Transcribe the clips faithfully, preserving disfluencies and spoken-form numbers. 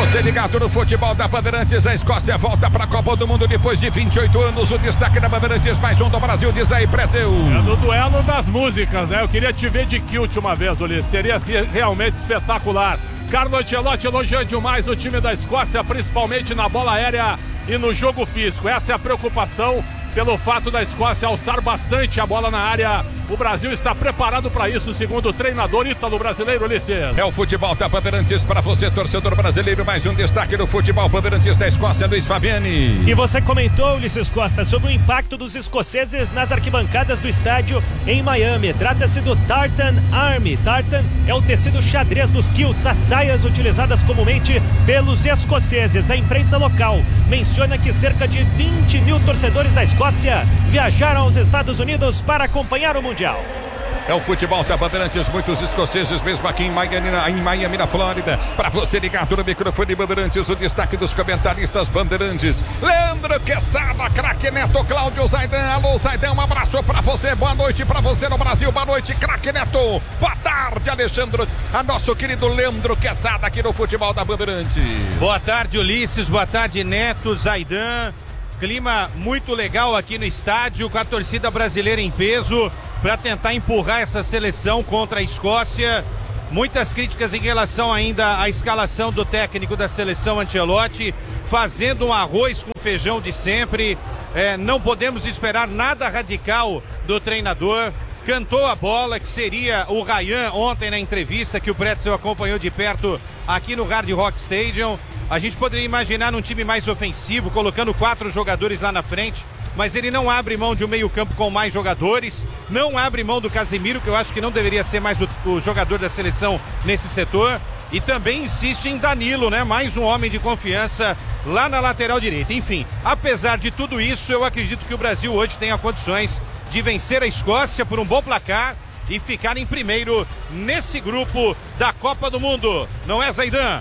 você ligado no futebol da Bandeirantes, a Escócia volta para a Copa do Mundo depois de vinte e oito anos. O destaque da Bandeirantes, mais um do Brasil, diz aí, Pretzel. É no duelo das músicas, né? Eu queria te ver de kilt uma vez, Ulisses. Seria realmente espetacular. Carlo Ancelotti elogiando demais o time da Escócia, principalmente na bola aérea e no jogo físico. Essa é a preocupação pelo fato da Escócia alçar bastante a bola na área. O Brasil está preparado para isso, segundo o treinador ítalo brasileiro, Ulisses. É o futebol da Bandeirantes para você, torcedor brasileiro. Mais um destaque do futebol Bandeirantes da Escócia, Luiz Fabiani. E você comentou, Ulisses Costa, sobre o impacto dos escoceses nas arquibancadas do estádio em Miami. Trata-se do Tartan Army. Tartan é o tecido xadrez dos kilts, as saias utilizadas comumente pelos escoceses. A imprensa local menciona que cerca de vinte mil torcedores da Escócia viajaram aos Estados Unidos para acompanhar o Mundial. É o futebol da Bandeirantes, muitos escoceses mesmo aqui em Miami, na, em Miami, na Flórida. Para você ligado no microfone Bandeirantes, o destaque dos comentaristas Bandeirantes. Leandro Quesada, craque Neto, Cláudio Zaidan. Alô, Zaidan, um abraço para você. Boa noite para você no Brasil. Boa noite, craque Neto. Boa tarde, Alexandre. A nosso querido Leandro Quesada aqui no futebol da Bandeirantes. Boa tarde, Ulisses. Boa tarde, Neto, Zaidan. Clima muito legal aqui no estádio, com a torcida brasileira em peso para tentar empurrar essa seleção contra a Escócia. Muitas críticas em relação ainda à escalação do técnico da seleção, Ancelotti, fazendo um arroz com feijão de sempre. É, não podemos esperar nada radical do treinador. Cantou a bola, que seria o Ryan ontem na entrevista que o Pretzel acompanhou de perto aqui no Hard Rock Stadium. A gente poderia imaginar um time mais ofensivo, colocando quatro jogadores lá na frente, mas ele não abre mão de um meio-campo com mais jogadores, não abre mão do Casemiro, que eu acho que não deveria ser mais o, o jogador da seleção nesse setor, e também insiste em Danilo, né? Mais um homem de confiança lá na lateral direita. Enfim, apesar de tudo isso, eu acredito que o Brasil hoje tenha condições de vencer a Escócia por um bom placar e ficar em primeiro nesse grupo da Copa do Mundo. Não é, Zaidan?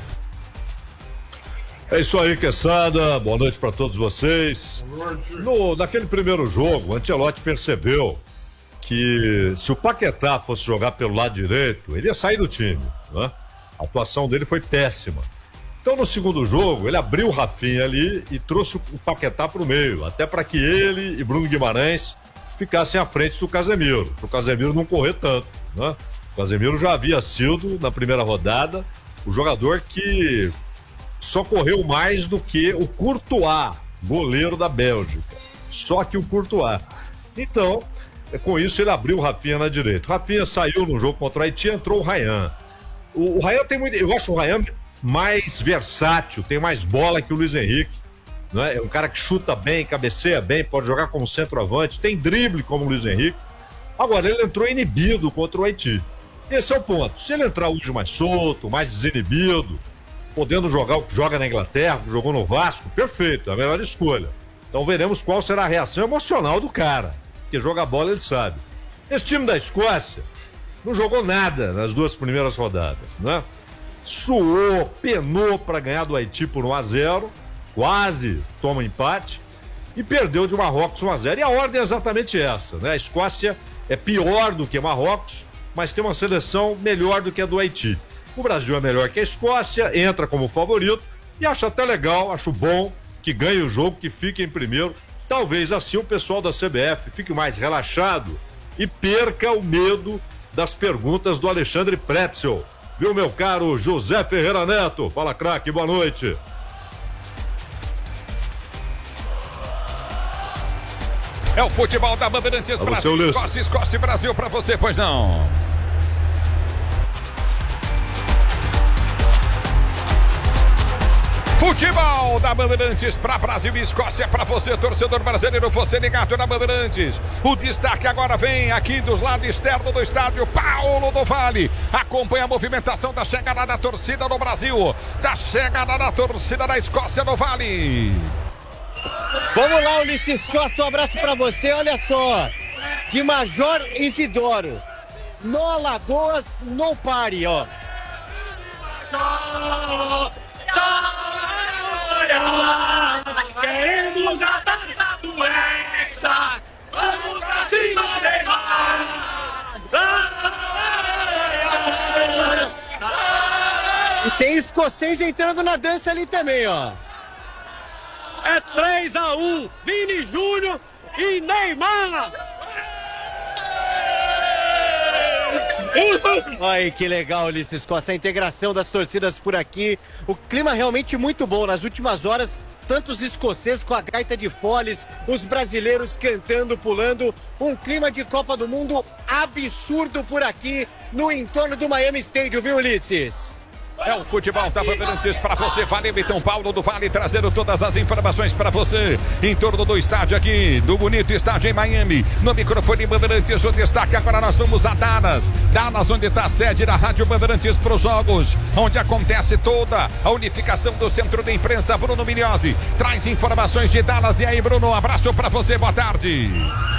É isso aí, Quesada. Boa noite para todos vocês. No, naquele primeiro jogo, o Ancelotti percebeu que se o Paquetá fosse jogar pelo lado direito, ele ia sair do time, né? A atuação dele foi péssima. Então, no segundo jogo, ele abriu o Rafinha ali e trouxe o Paquetá para o meio, até para que ele e Bruno Guimarães ficassem à frente do Casemiro, para o Casemiro não correr tanto, né? O Casemiro já havia sido, na primeira rodada, o jogador que só correu mais do que o Courtois, goleiro da Bélgica. Só que o Courtois. Então, com isso, ele abriu o Rafinha na direita. O Rafinha saiu no jogo contra o Haiti, entrou o Ryan. O, o Ryan tem muito... Eu acho o Ryan mais versátil, tem mais bola que o Luiz Henrique. Né? É um cara que chuta bem, cabeceia bem, pode jogar como centroavante, tem drible como o Luiz Henrique. Agora, ele entrou inibido contra o Haiti. Esse é o ponto. Se ele entrar hoje mais solto, mais desinibido, podendo jogar o que joga na Inglaterra, jogou no Vasco, perfeito, é a melhor escolha. Então veremos qual será a reação emocional do cara, porque joga bola ele sabe. Esse time da Escócia não jogou nada nas duas primeiras rodadas, né? Suou, penou para ganhar do Haiti por um a zero, quase toma empate e perdeu de Marrocos um a zero. E a ordem é exatamente essa, né? A Escócia é pior do que Marrocos, mas tem uma seleção melhor do que a do Haiti. O Brasil é melhor que a Escócia, entra como favorito e acho até legal, acho bom que ganhe o jogo, que fique em primeiro. Talvez assim o pessoal da C B F fique mais relaxado e perca o medo das perguntas do Alexandre Pretzel. Viu, meu caro José Ferreira Neto? Fala, craque, boa noite. É o futebol da Bandeirantes, Brasil, Escócia, Escócia e Brasil pra você, pois não? Futebol da Bandeirantes para Brasil e Escócia, para você, torcedor brasileiro, você ligado na Bandeirantes. O destaque agora vem aqui dos lados externos do estádio, Paulo do Vale. Acompanha a movimentação da chegada da torcida no Brasil, da chegada da torcida da Escócia no Vale. Vamos lá, Ulisses Costa, um abraço para você. Olha só, de Major Isidoro, no Lagoas, no pare, ó. No, queremos a taça do Hexa, vamos pra cima, Neymar! Tem escocês entrando na dança ali também, ó. É três a um, Vini Júnior e Neymar! Olha aí que legal, Ulisses Costa, a integração das torcidas por aqui. O clima realmente muito bom. Nas últimas horas, tanto os escoceses com a gaita de foles, os brasileiros cantando, pulando. Um clima de Copa do Mundo absurdo por aqui no entorno do Miami Stadium, viu, Ulisses? É o futebol da Bandeirantes para você. Vale Vitão Paulo do Vale trazendo todas as informações para você em torno do estádio aqui, do bonito estádio em Miami. No microfone Bandeirantes, o destaque agora nós vamos a Dallas. Dallas, onde está a sede da Rádio Bandeirantes para os jogos, onde acontece toda a unificação do centro de imprensa. Bruno Mignozzi traz informações de Dallas. E aí, Bruno, um abraço para você, boa tarde.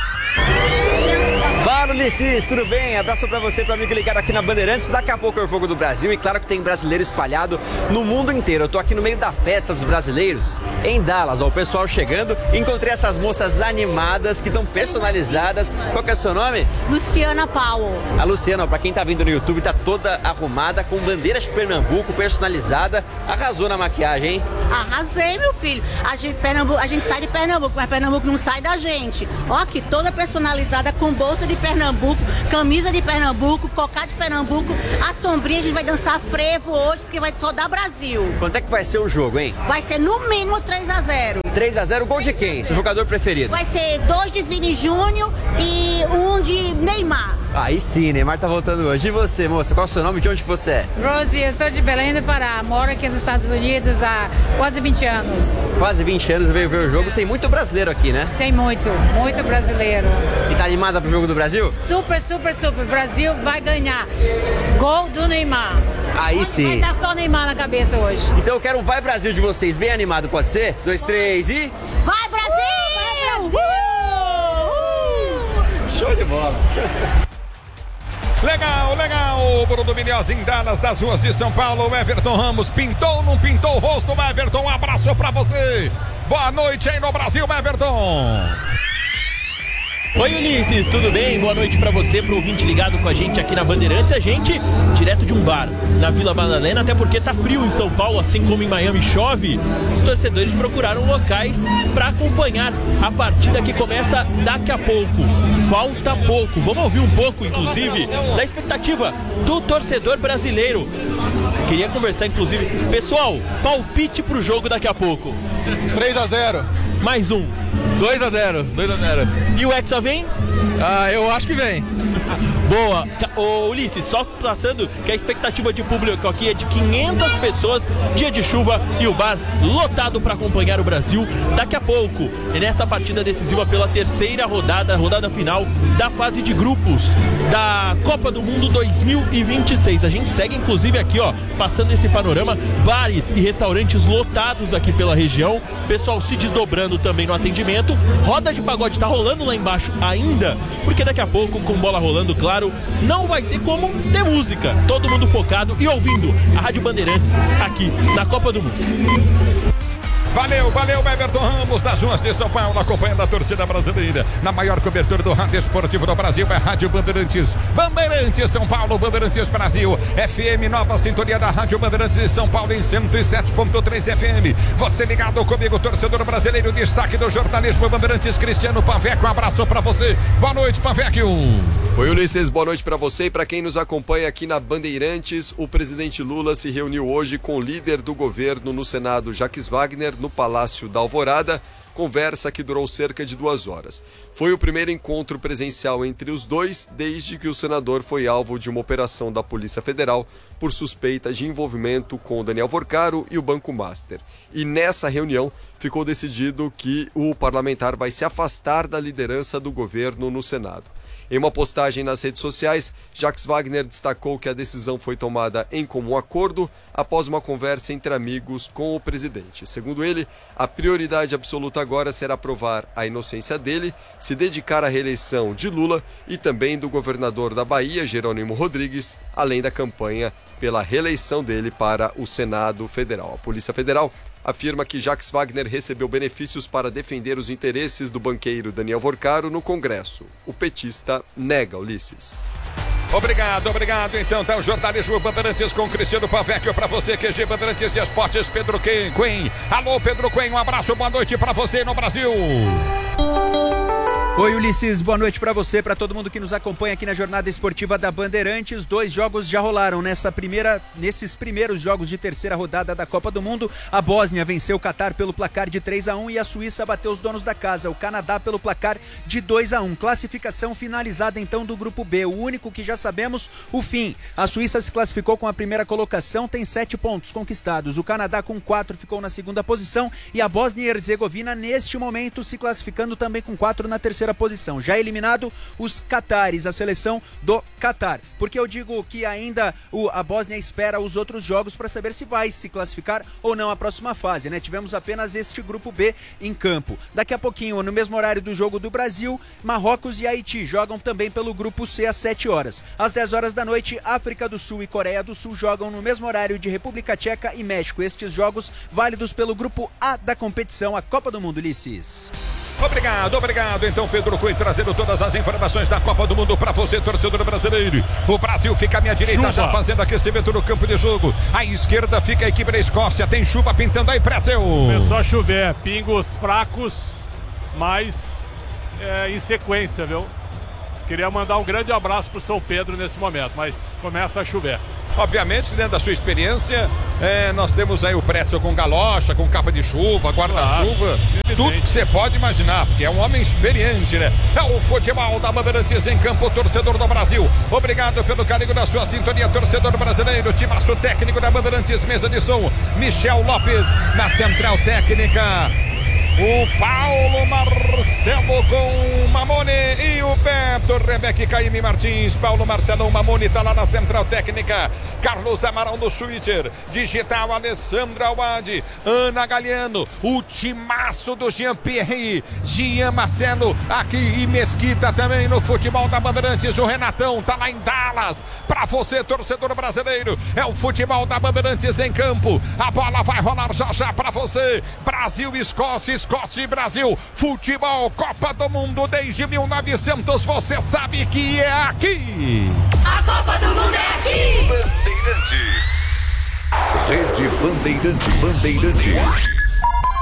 Fala, Ulisses, tudo bem? Abraço pra você, pro amigo ligado aqui na Bandeirantes. Daqui a pouco é o Fogo do Brasil e claro que tem brasileiro espalhado no mundo inteiro. Eu tô aqui no meio da festa dos brasileiros em Dallas, ó, o pessoal chegando. Encontrei essas moças animadas que estão personalizadas. Qual que é o seu nome? Luciana Powell. A Luciana, ó, pra quem tá vindo no YouTube, tá toda arrumada com bandeiras de Pernambuco personalizada. Arrasou na maquiagem, hein? Arrasei, meu filho. A gente, Pernambuco, a gente sai de Pernambuco, mas Pernambuco não sai da gente. Ó, aqui toda personalizada com bolsa de Pernambuco, camisa de Pernambuco, cocá de Pernambuco, a sombrinha. A gente vai dançar frevo hoje porque vai só dar Brasil. Quanto é que vai ser o jogo, hein? Vai ser no mínimo três a zero. três a zero, gol de quem? Seu jogador preferido? Vai ser dois de Vini Júnior e um de Neymar. Aí sim, Neymar tá voltando hoje. E você, moça, qual é o seu nome e de onde que você é? Rosie, eu sou de Belém do Pará, moro aqui nos Estados Unidos há quase vinte anos. Quase vinte anos, veio ver o jogo. Tem muito brasileiro aqui, né? Tem muito, muito brasileiro. E tá animada pro jogo do Brasil? Super, super, super. O Brasil vai ganhar. Gol do Neymar. Aí sim. Vai dar só Neymar na cabeça hoje. Então eu quero um Vai Brasil de vocês, bem animado, pode ser? Dois, três e... Vai Brasil! Vai Brasil! Uh! Show de bola! Legal, legal, Bruno Mignozzi em Dallas, das ruas de São Paulo. O Everton Ramos pintou, não pintou o rosto, Everton, um abraço pra você. Boa noite aí no Brasil, Everton. Oi, Ulisses, tudo bem? Boa noite pra você, pro ouvinte ligado com a gente aqui na Bandeirantes. A gente direto de um bar na Vila Madalena, até porque tá frio em São Paulo, assim como em Miami chove. Os torcedores procuraram locais pra acompanhar a partida que começa daqui a pouco. Falta pouco. Vamos ouvir um pouco, inclusive, da expectativa do torcedor brasileiro. Queria conversar, inclusive. Pessoal, palpite pro jogo daqui a pouco. três a zero. Mais um. dois a zero. dois a zero. E o Hexa vem? Ah, eu acho que vem. Boa. Ô, Ulisses, só passando que a expectativa de público aqui é de quinhentas pessoas, dia de chuva e o bar lotado para acompanhar o Brasil daqui a pouco. E nessa partida decisiva pela terceira rodada, rodada final da fase de grupos da Copa do Mundo dois mil e vinte e seis. A gente segue inclusive aqui, ó, passando esse panorama, bares e restaurantes lotados aqui pela região, pessoal se desdobrando também no atendimento. Roda de pagode tá rolando lá embaixo ainda, porque daqui a pouco, com bola rolando, claro, não vai ter como ter música. Todo mundo focado e ouvindo a Rádio Bandeirantes aqui na Copa do Mundo. Valeu, valeu, Everton Ramos, das ruas de São Paulo, acompanhando a torcida brasileira. Na maior cobertura do rádio esportivo do Brasil, é Rádio Bandeirantes. Bandeirantes São Paulo, Bandeirantes Brasil. F M, nova sintonia da Rádio Bandeirantes de São Paulo em cento e sete ponto três F M. Você ligado comigo, torcedor brasileiro, destaque do jornalismo Bandeirantes, Cristiano Paveco. Um abraço pra você. Boa noite, Paveco. Oi, Ulisses, boa noite pra você e pra quem nos acompanha aqui na Bandeirantes. O presidente Lula se reuniu hoje com o líder do governo no Senado, Jacques Wagner, no Palácio da Alvorada, conversa que durou cerca de duas horas. Foi o primeiro encontro presencial entre os dois desde que o senador foi alvo de uma operação da Polícia Federal por suspeita de envolvimento com o Daniel Vorcaro e o Banco Master. E nessa reunião ficou decidido que o parlamentar vai se afastar da liderança do governo no Senado. Em uma postagem nas redes sociais, Jacques Wagner destacou que a decisão foi tomada em comum acordo após uma conversa entre amigos com o presidente. Segundo ele, a prioridade absoluta agora será provar a inocência dele, se dedicar à reeleição de Lula e também do governador da Bahia, Jerônimo Rodrigues, além da campanha pela reeleição dele para o Senado Federal. A Polícia Federal afirma que Jacques Wagner recebeu benefícios para defender os interesses do banqueiro Daniel Vorcaro no Congresso. O petista nega, Ulisses. Obrigado, obrigado. Então tá o jornalismo Bandeirantes com Cristiano Pavecchio pra você, Q G Bandeirantes de Esportes, Pedro Quen. Alô, Pedro Quen, um abraço, boa noite pra você no Brasil. Oi, Ulisses, boa noite para você, para todo mundo que nos acompanha aqui na jornada esportiva da Bandeirantes. Dois jogos já rolaram nessa primeira, nesses primeiros jogos de terceira rodada da Copa do Mundo. A Bósnia venceu o Catar pelo placar de três a um e a Suíça bateu os donos da casa, o Canadá, pelo placar de dois a um. Classificação finalizada então do grupo B, o único que já sabemos o fim. A Suíça se classificou com a primeira colocação, tem sete pontos conquistados. O Canadá com quatro ficou na segunda posição e a Bósnia e Herzegovina neste momento se classificando também com quatro na terceira posição. Já eliminado os catares, a seleção do Catar. Porque eu digo que ainda o, a Bósnia espera os outros jogos para saber se vai se classificar ou não à próxima fase, né? Tivemos apenas este grupo B em campo. Daqui a pouquinho, no mesmo horário do jogo do Brasil, Marrocos e Haiti jogam também pelo grupo C às sete horas. Às dez horas da noite, África do Sul e Coreia do Sul jogam no mesmo horário de República Tcheca e México. Estes jogos válidos pelo grupo A da competição, a Copa do Mundo, Ulisses. Obrigado, obrigado. Então, Pedro Cunha trazendo todas as informações da Copa do Mundo para você, torcedor brasileiro. O Brasil fica à minha direita, chuva. Já fazendo aquecimento no campo de jogo. À esquerda fica a equipe da Escócia. Tem chuva pintando aí, Pretzel. Começou a chover, pingos fracos, mas é, em sequência, viu? Queria mandar um grande abraço pro São Pedro nesse momento, mas começa a chover. Obviamente, dentro da sua experiência, é, nós temos aí o Pretzel com galocha, com capa de chuva, guarda-chuva, tudo que você pode imaginar, porque é um homem experiente, né? É o futebol da Bandeirantes em campo, torcedor do Brasil. Obrigado pelo carinho da sua sintonia, torcedor brasileiro. Timaço técnico da Bandeirantes, mesa de som, Michel Lopes na central técnica. O Paulo Marcelo com o Mamone e o Beto Rebeca Caime Martins. Paulo Marcelo Mamone tá lá na central técnica. Carlos Amaral no Twitter. Digital Alessandro Awad. Ana Galeano. O timaço do Jean-Pierre. Gian Marcelo aqui e Mesquita também no futebol da Bandeirantes. O Renatão tá lá em Dallas. Pra você, torcedor brasileiro. É o futebol da Bandeirantes em campo. A bola vai rolar já já pra você. Brasil, Escócia, Escócia e Brasil, futebol, Copa do Mundo desde mil e novecentos, você sabe que é aqui. A Copa do Mundo é aqui. Bandeirantes. Rede Bandeirantes. Bandeirantes.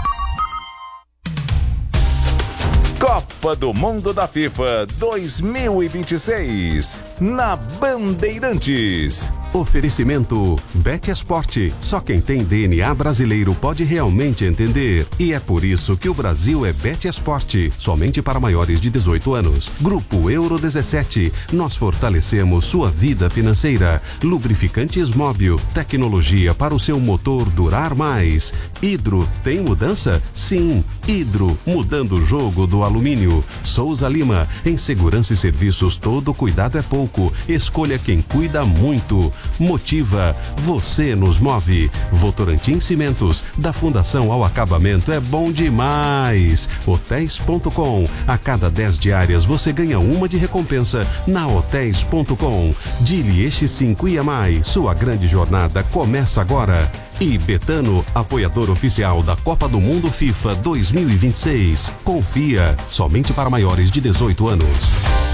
Copa do Mundo da FIFA dois mil e vinte e seis. Na Bandeirantes. Oferecimento BetEsport. Só quem tem D N A brasileiro pode realmente entender. E é por isso que o Brasil é BetEsport. Somente para maiores de dezoito anos. Grupo Euro dezessete. Nós fortalecemos sua vida financeira. Lubrificantes Móbil. Tecnologia para o seu motor durar mais. Hidro. Tem mudança? Sim. Hidro. Mudando o jogo do alumínio. Souza Lima. Em segurança e serviços, todo cuidado é pouco. Escolha quem cuida muito. Motiva, você nos move. Votorantim Cimentos, da fundação ao acabamento é bom demais. Hotéis ponto com, a cada dez diárias você ganha uma de recompensa na Hotéis ponto com. Dili Eixi cinco I A M A I, sua grande jornada começa agora. E Betano, apoiador oficial da Copa do Mundo FIFA dois mil e vinte e seis. Confia, somente para maiores de dezoito anos.